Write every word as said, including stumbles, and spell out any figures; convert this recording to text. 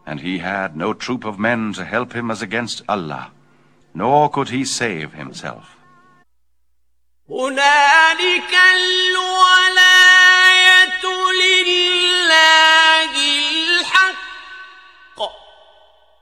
and he had no troop of men to help him as against Allah, nor could he save himself. هنالك